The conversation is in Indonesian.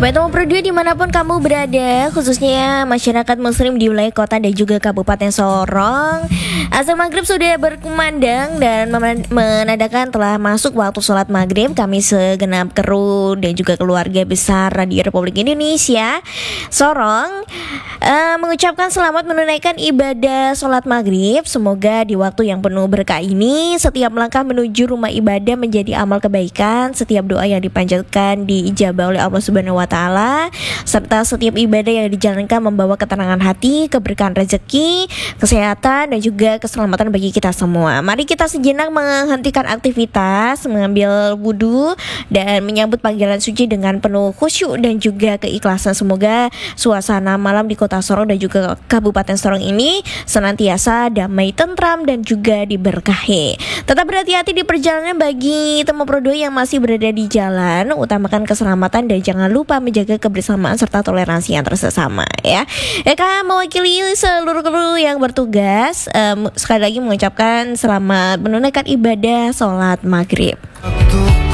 Baik teman Pro 2 dimanapun kamu berada, khususnya masyarakat muslim di wilayah kota dan juga Kabupaten Sorong, azan maghrib sudah berkumandang dan menandakan telah masuk waktu sholat maghrib. Kami segenap kru dan juga keluarga besar Radio Republik Indonesia Sorong mengucapkan selamat menunaikan ibadah sholat maghrib. Semoga di waktu yang penuh berkah ini setiap langkah menuju rumah ibadah menjadi amal kebaikan, setiap doa yang dipanjatkan diijabah oleh Allah Subhanahu wa Ta'ala, serta setiap ibadah yang dijalankan membawa ketenangan hati, keberkahan rezeki, kesehatan dan juga keselamatan bagi kita semua. Mari kita sejenak menghentikan aktivitas, mengambil wudhu dan menyambut panggilan suci dengan penuh khusyuk dan juga keikhlasan. Semoga suasana malam di Kota Sorong dan juga Kabupaten Sorong ini senantiasa damai, tentram dan juga diberkahi. Tetap berhati-hati di perjalanan bagi temu Pro 2 yang masih berada di jalan. Utamakan keselamatan dan jangan lupa menjaga kebersamaan serta toleransi yang tersesama ya. Eka mewakili seluruh kru yang bertugas sekali lagi mengucapkan selamat menunaikan ibadah sholat maghrib.